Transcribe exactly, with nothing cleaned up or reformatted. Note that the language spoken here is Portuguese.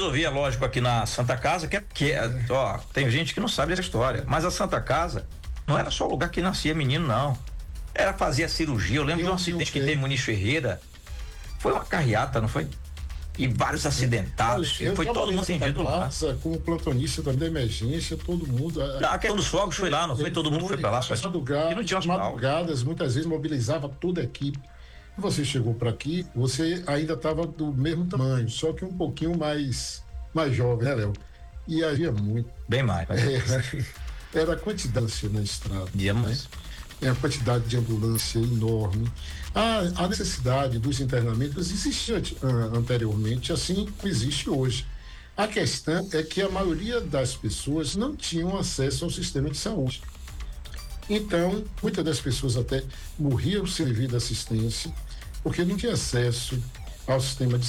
resolvia, lógico, aqui na Santa Casa, que é, que é, ó, tem gente que não sabe essa história, mas a Santa Casa não era só o lugar que nascia menino, não. Era fazer a cirurgia. Eu lembro eu, de um acidente que teve no Muniz Ferreira. Foi uma carreata, não foi? E vários acidentados. Olha, foi todo mundo atendido lá. Como plantonista também da emergência, todo mundo. Não, a questão dos fogos foi lá, não foi? Todo mundo foi pra lá. Só madrugada, que não tinha hospital. Madrugadas, muitas vezes mobilizava toda a equipe. Você chegou para aqui, você ainda estava do mesmo tamanho, só que um pouquinho mais, mais jovem, né, Léo? E havia muito. Bem mais. Mas... Era, era a quantidade na estrada. Digamos. Né? A quantidade de ambulância enorme. A, a necessidade dos internamentos existia uh, anteriormente, assim como existe hoje. A questão é que a maioria das pessoas não tinham acesso ao sistema de saúde. Então, muitas das pessoas até morriam sem devida assistência, porque não tinha acesso ao sistema de